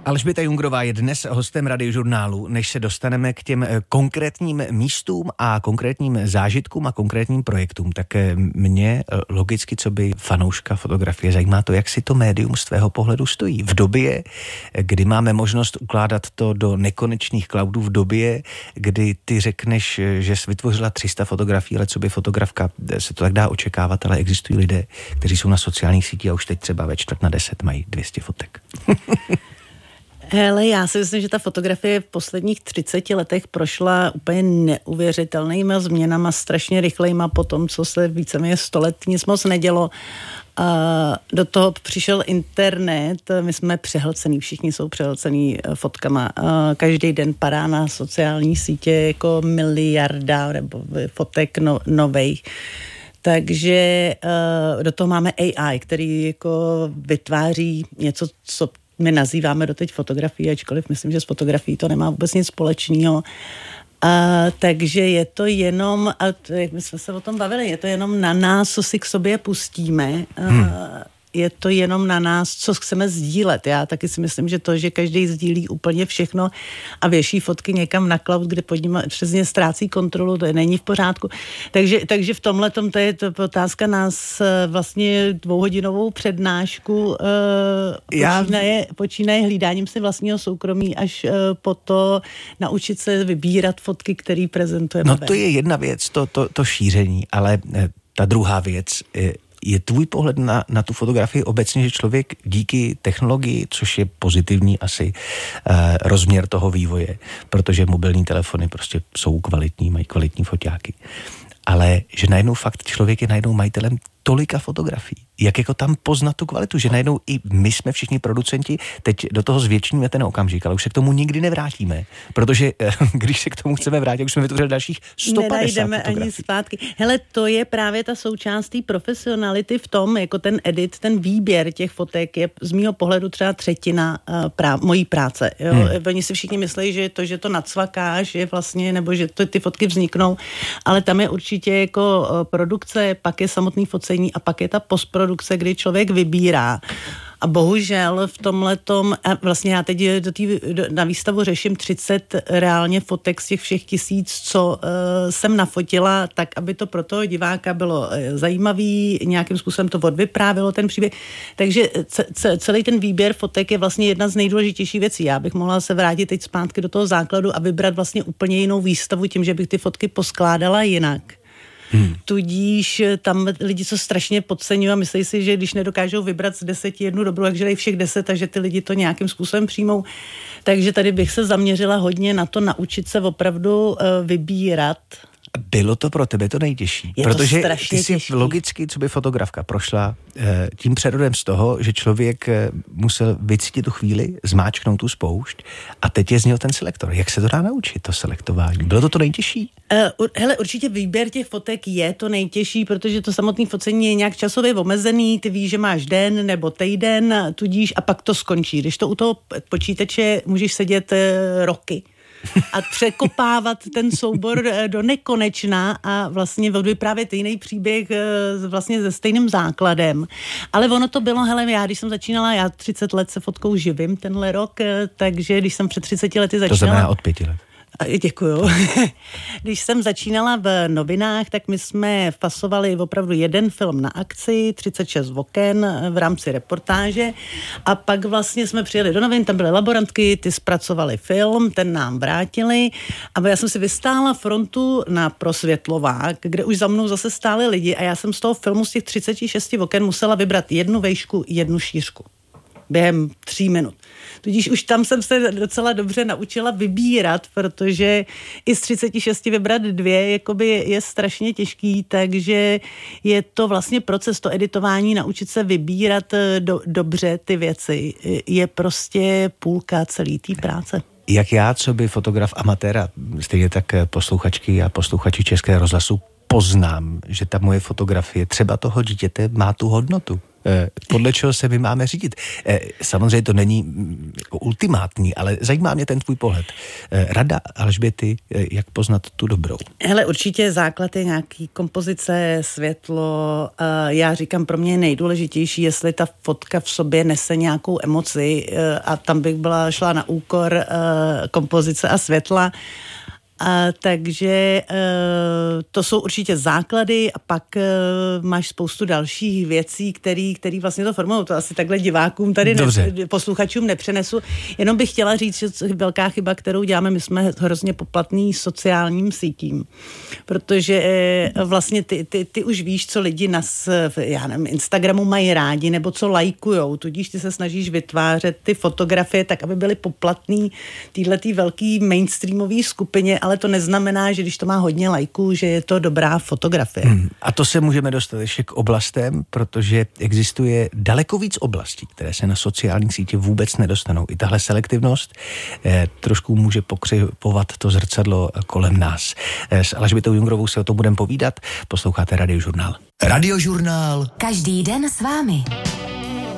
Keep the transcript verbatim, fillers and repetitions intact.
Alžběta Jungrová je dnes hostem Radiožurnálu. Než se dostaneme k těm konkrétním místům a konkrétním zážitkům a konkrétním projektům, tak mě logicky, co by fanouška fotografie, zajímá to, jak si to médium z tvého pohledu stojí. V době, kdy máme možnost ukládat to do nekonečných cloudů, v době, kdy ty řekneš, že jsi vytvořila tři sta fotografií, ale co by fotografka, se to tak dá očekávat, ale existují lidé, kteří jsou na sociálních sítích a už teď třeba ve čtvrt na deset mají dvě stě fotek. Hele, já si myslím, že ta fotografie v posledních třiceti letech prošla úplně neuvěřitelnýma změnama, strašně rychlejma po tom, co se víceméně sto let nic moc nedělo. A do toho přišel internet, my jsme přehlcený, všichni jsou přehlcený fotkama. A každý den padá na sociální sítě jako miliarda nebo fotek no, novejch. Takže uh, do toho máme A I, který jako vytváří něco, co my nazýváme doteď fotografii, ačkoliv myslím, že s fotografií to nemá vůbec nic společného. A, takže je to jenom, a to, jak my jsme se o tom bavili, je to jenom na nás, co si k sobě pustíme. Hmm. A, je to jenom na nás, co chceme sdílet. Já taky si myslím, že to, že každý sdílí úplně všechno a věší fotky někam na cloud, kde pod ním přesně ztrácí kontrolu, to je, není v pořádku. Takže, takže v tomhletom to je to otázka nás vlastně dvouhodinovou přednášku uh, Já... počínaje, počínaje hlídáním si vlastního soukromí až uh, po to naučit se vybírat fotky, které prezentujeme. No to je jedna věc, to, to, to šíření, ale ta druhá věc je, je tvůj pohled na, na tu fotografii obecně, že člověk díky technologii, což je pozitivní asi eh, rozměr toho vývoje, protože mobilní telefony prostě jsou kvalitní, mají kvalitní foťáky, ale že najednou fakt člověk je najednou majitelem tolika fotografií. Jak jako tam poznat tu kvalitu, že najednou i my jsme všichni producenti, teď do toho zvětšíme ten okamžik, ale už se k tomu nikdy nevrátíme, protože když se k tomu chceme vrátit, už jsme vytvořili dalších sto padesát Nenajdeme fotografií. Ani zpátky. Hele, to je právě ta součást té profesionality v tom, jako ten edit, ten výběr těch fotek je z mýho pohledu třeba třetina uh, prá- mojí práce. Jo? Hmm. Oni si všichni myslí, že to, že to nacvakáš, je vlastně, nebo že to, ty fotky vzniknou, ale tam je určitě jako uh, produkce, pak je samotný focení a pak je ta postprodukce, kdy člověk vybírá. A bohužel v tomhletom, a vlastně já teď do tý, do, na výstavu řeším třicet reálně fotek z těch všech tisíc, co uh, jsem nafotila, tak aby to pro toho diváka bylo uh, zajímavý, nějakým způsobem to odvyprávilo ten příběh. Takže c- c- celý ten výběr fotek je vlastně jedna z nejdůležitějších věcí. Já bych mohla se vrátit teď zpátky do toho základu a vybrat vlastně úplně jinou výstavu tím, že bych ty fotky poskládala jinak. Hmm. Tudíž tam lidi co strašně podceňují a myslí si, že když nedokážou vybrat z deseti jednu dobrou, takže dají všech deset a že ty lidi to nějakým způsobem přijmou. Takže tady bych se zaměřila hodně na to naučit se opravdu uh, vybírat. Bylo to pro tebe to nejtěžší, je protože to ty si těžký. Logicky, co by fotografka prošla eh, tím přerodem z toho, že člověk eh, musel vycítit tu chvíli, zmáčknout tu spoušť a teď je z něho ten selektor. Jak se to dá naučit, to selektování? Bylo to to nejtěžší? Uh, hele, určitě výběr těch fotek je to nejtěžší, protože to samotné focení je nějak časově omezený, ty víš, že máš den nebo týden, tudíž a pak to skončí. Když to u toho počítače můžeš sedět uh, roky a překopávat ten soubor do nekonečna a vlastně odvyprávět jiný příběh vlastně se stejným základem. Ale ono to bylo, hele, já když jsem začínala, já třicet let se fotkou živím tenhle rok, takže když jsem před třiceti lety začínala... To znamená od pěti let. Děkuju. Když jsem začínala v novinách, tak my jsme fasovali opravdu jeden film na akci, třicet šest oken v rámci reportáže a pak vlastně jsme přijeli do novin, tam byly laborantky, ty zpracovali film, ten nám vrátili a já jsem si vystála frontu na prosvětlovák, kde už za mnou zase stáli lidi a já jsem z toho filmu z těch třicet šest oken musela vybrat jednu vejšku, jednu šířku. Během tří minut. Tudíž už tam jsem se docela dobře naučila vybírat, protože i z třicet šest vybrat dvě jakoby je strašně těžký, takže je to vlastně proces, to editování, naučit se vybírat do, dobře ty věci, je prostě půlka celý té práce. Jak já, co by fotograf amatéra, stejně tak posluchačky a posluchači Českého rozhlasu, poznám, že ta moje fotografie třeba toho dítěte má tu hodnotu? podle čeho se my máme řídit. Samozřejmě to není jako ultimátní, ale zajímá mě ten tvůj pohled. Rada Alžběty, jak poznat tu dobrou? Hele, určitě základ je nějaký kompozice, světlo. Já říkám, pro mě je nejdůležitější, jestli ta fotka v sobě nese nějakou emoci a tam bych byla šla na úkor kompozice a světla. A, takže uh, to jsou určitě základy a pak uh, máš spoustu dalších věcí, který, který vlastně to formují. To asi takhle divákům tady, ne, posluchačům nepřenesu. Jenom bych chtěla říct, že velká chyba, kterou děláme, my jsme hrozně poplatní sociálním sítím. Protože uh, vlastně ty, ty, ty už víš, co lidi na já nevím, Instagramu mají rádi nebo co lajkujou. Tudíž ty se snažíš vytvářet ty fotografie tak, aby byly poplatný týhletý velký mainstreamový skupině, ale to neznamená, že když to má hodně lajků, že je to dobrá fotografie. Hmm. A to se můžeme dostat ještě k oblastem, protože existuje daleko víc oblastí, které se na sociálních sítích vůbec nedostanou. I tahle selektivnost eh, trošku může pokřivovat to zrcadlo kolem nás. Eh, s Alžbětou Jungrovou se o tom budeme povídat. Posloucháte Radiožurnál. Radiožurnál. Každý den s vámi.